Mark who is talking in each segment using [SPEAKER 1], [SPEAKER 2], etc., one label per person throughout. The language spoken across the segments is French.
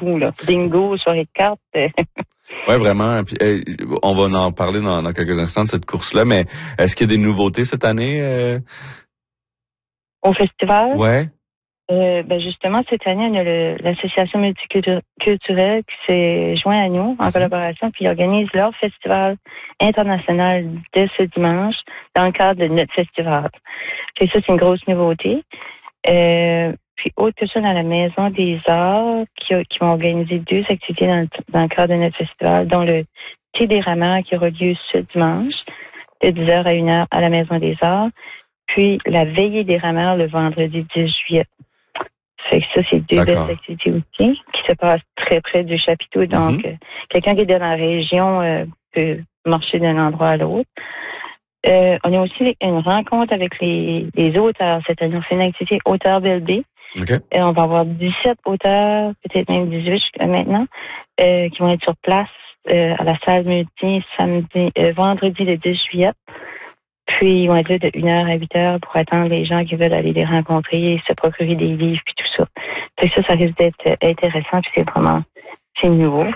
[SPEAKER 1] beaucoup, là. Bingo, soirée de cartes.
[SPEAKER 2] Ouais, vraiment. Puis, on va en parler dans quelques instants de cette course-là, mais est-ce qu'il y a des nouveautés cette année?
[SPEAKER 1] Au festival?
[SPEAKER 2] Ouais.
[SPEAKER 1] Justement, cette année, on a l'association multiculturelle qui s'est joint à nous en collaboration, puis ils organisent leur festival international dès ce dimanche dans le cadre de notre festival. Et ça, c'est une grosse nouveauté. Puis autre que ça, dans la Maison des Arts, qui vont organiser 2 activités dans le cadre de notre festival, dont le Thé des rameurs qui aura lieu ce dimanche, de 10h à 1h à la Maison des Arts, puis la Veillée des rameurs le vendredi 10 juillet. Fait que ça, c'est 2 belles activités aussi, qui se passent très près du chapiteau. Donc, quelqu'un qui est dans la région peut marcher d'un endroit à l'autre. On a aussi une rencontre avec les auteurs cette année. On fait une activité Auteurs BLB.
[SPEAKER 2] Okay.
[SPEAKER 1] On va avoir 17 auteurs, peut-être même 18 maintenant, qui vont être sur place à la salle multi vendredi le 10 juillet. Puis, ils vont être là de 1h à 8h pour attendre les gens qui veulent aller les rencontrer, se procurer des livres, puis tout ça. Fait que ça risque d'être intéressant, puis c'est nouveau.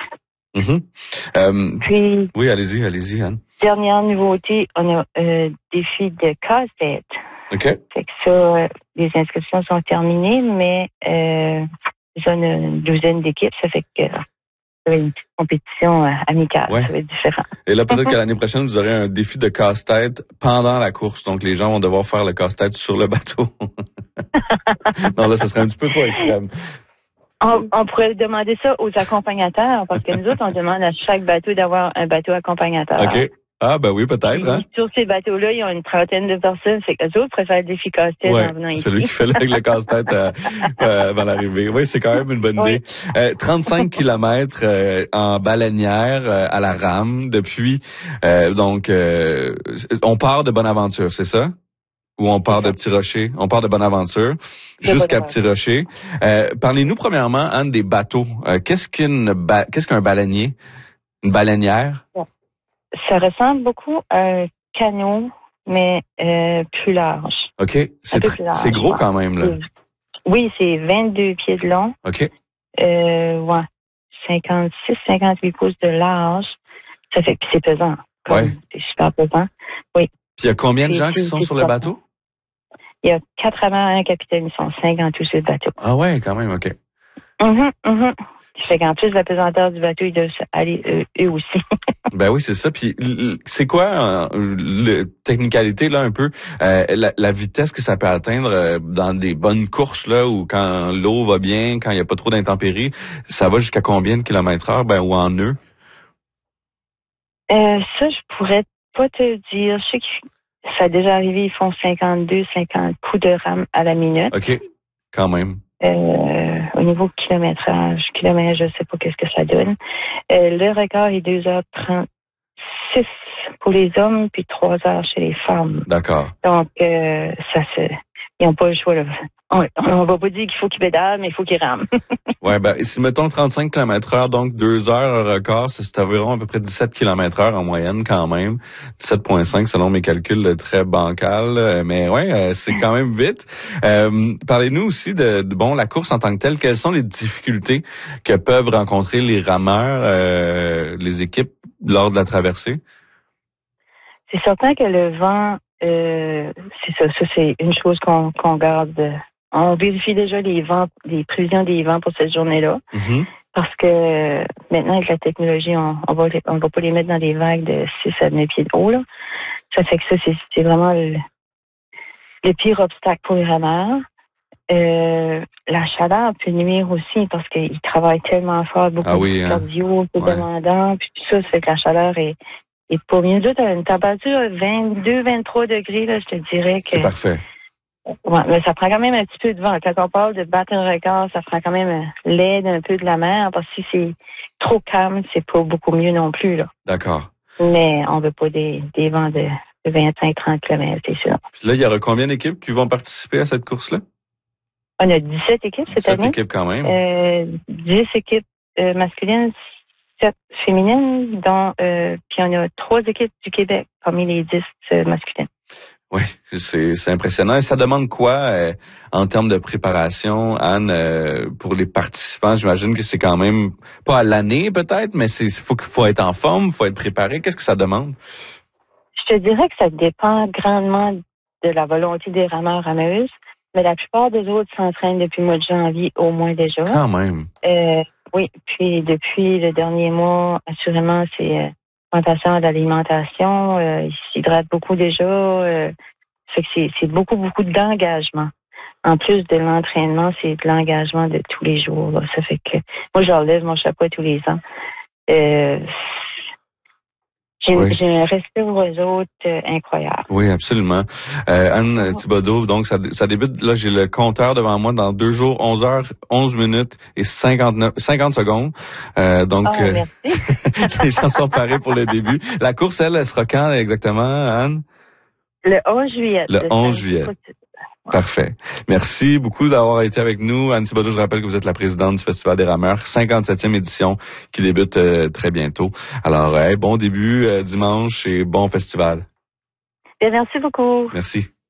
[SPEAKER 1] Puis,
[SPEAKER 2] oui, allez-y, Anne.
[SPEAKER 1] Dernière nouveauté, on a défi de casse-tête.
[SPEAKER 2] OK.
[SPEAKER 1] Fait que ça, les inscriptions sont terminées, mais ils ont une douzaine d'équipes, ça fait que une petite compétition amicale, ça va être différent.
[SPEAKER 2] Et là, peut-être que l'année prochaine, vous aurez un défi de casse-tête pendant la course. Donc, les gens vont devoir faire le casse-tête sur le bateau. Non, là, ce serait un petit peu trop extrême.
[SPEAKER 1] On pourrait demander ça aux accompagnateurs, parce que nous autres, on demande à chaque bateau d'avoir un bateau accompagnateur.
[SPEAKER 2] OK. Ah, ben oui, peut-être, hein.
[SPEAKER 1] Sur ces bateaux-là, ils ont une trentaine de personnes. C'est qu'eux autres préfèrent le défi casse-tête en venant ici.
[SPEAKER 2] Celui qui fait le casse-tête avant l'arrivée. Oui, c'est quand même une bonne idée. 35 kilomètres en baleinière à la rame depuis. Donc, on part de Bonaventure, c'est ça? Ou on part de Petit Rocher? On part de Bonaventure jusqu'à Petit Rocher. Parlez-nous premièrement, Anne, des bateaux. Qu'est-ce qu'un baleinier? Une baleinière?
[SPEAKER 1] Ça ressemble beaucoup à un canot, mais plus large.
[SPEAKER 2] OK. C'est gros quand même, là.
[SPEAKER 1] Oui, c'est 22 pieds de long.
[SPEAKER 2] OK.
[SPEAKER 1] 58 pouces de large. Ça fait que c'est pesant. C'est super pesant. Oui.
[SPEAKER 2] Puis il y a combien de gens qui sont sur le bateau?
[SPEAKER 1] Il y a 4 rameurs et un capitaine. Ils sont 5 en tout sur le bateau.
[SPEAKER 2] Ah ouais, quand même, OK.
[SPEAKER 1] Ça fait qu'en plus de la pesanteur du bateau, ils doivent aller eux aussi.
[SPEAKER 2] Ben oui, c'est ça. Puis c'est quoi technicalité là un peu la vitesse que ça peut atteindre dans des bonnes courses là ou quand l'eau va bien, quand il y a pas trop d'intempéries, ça va jusqu'à combien de kilomètres heure ou en nœuds?
[SPEAKER 1] Ça, je pourrais pas te dire. Je sais que ça a déjà arrivé, ils font 50 coups de rame à la minute.
[SPEAKER 2] OK, quand même.
[SPEAKER 1] Au niveau kilomètre, je sais pas qu'est-ce que ça donne. Le record est 2h36 pour les hommes, puis 3h chez les femmes.
[SPEAKER 2] D'accord.
[SPEAKER 1] Donc, ils n'ont pas le choix, là. On va pas dire qu'il faut qu'ils pédalent, mais il faut qu'ils rament.
[SPEAKER 2] Ouais, si mettons 35 km/h, donc 2 heures record, c'est environ à peu près 17 km/h en moyenne quand même. 17,5 selon mes calculs très bancal. Mais c'est quand même vite. Parlez-nous aussi de la course en tant que telle. Quelles sont les difficultés que peuvent rencontrer les rameurs, les équipes lors de la traversée?
[SPEAKER 1] C'est certain que le vent, c'est ça. Ça, c'est une chose qu'on garde. On vérifie déjà les prévisions des vents pour cette journée-là. Parce que maintenant, avec la technologie, on va pas les mettre dans des vagues de 6 à 9 pieds de haut, là. Ça fait que ça, c'est vraiment le pire obstacle pour les rameurs. La chaleur peut nuire aussi parce qu'ils travaillent tellement fort, beaucoup de cardio, c'est demandant, puis tout ça, ça fait que la chaleur est pas mieux. Nous autres, à une température à 22-23 degrés, là, je te dirais que...
[SPEAKER 2] C'est parfait.
[SPEAKER 1] Ouais, mais ça prend quand même un petit peu de vent. Quand on parle de battre un record, ça prend quand même l'aide un peu de la mer, parce que si c'est trop calme, c'est pas beaucoup mieux non plus, là.
[SPEAKER 2] D'accord.
[SPEAKER 1] Mais on veut pas des vents de 25-30 km, c'est sûr.
[SPEAKER 2] Puis là, il y aura combien d'équipes qui vont participer à cette course-là?
[SPEAKER 1] On a 17 équipes cette année.
[SPEAKER 2] 17 équipes quand même.
[SPEAKER 1] 10 équipes masculines, 7 féminines, dont puis on a 3 équipes du Québec parmi les 10 masculines.
[SPEAKER 2] Oui, c'est impressionnant. Et ça demande quoi en termes de préparation, Anne, pour les participants? J'imagine que c'est quand même pas à l'année peut-être, mais faut être en forme, faut être préparé. Qu'est-ce que ça demande?
[SPEAKER 1] Je te dirais que ça dépend grandement de la volonté des rameurs-rameuses, mais la plupart des autres s'entraînent depuis le mois de janvier au moins déjà.
[SPEAKER 2] Quand même.
[SPEAKER 1] Oui, puis depuis le dernier mois, assurément, c'est augmentation de l'alimentation. Ils s'hydratent beaucoup déjà. Fait que c'est beaucoup d'engagement. En plus de l'entraînement, c'est de l'engagement de tous les jours. Là. Ça fait que moi, je leur lève mon chapeau tous les ans. J'ai un respect pour eux autres incroyable.
[SPEAKER 2] Oui, absolument. Anne Thibodeau, donc ça débute, là j'ai le compteur devant moi dans 2 jours, 11 heures, 11 minutes et 50 secondes.
[SPEAKER 1] Merci.
[SPEAKER 2] Les gens sont parés pour le début. La course, elle sera quand exactement, Anne?
[SPEAKER 1] Le 11 juillet.
[SPEAKER 2] Le 11 juillet. Parfait. Merci beaucoup d'avoir été avec nous. Anne Thibodeau, je rappelle que vous êtes la présidente du Festival des rameurs, 57e édition qui débute très bientôt. Alors, bon début dimanche et bon festival.
[SPEAKER 1] Bien, merci beaucoup.
[SPEAKER 2] Merci.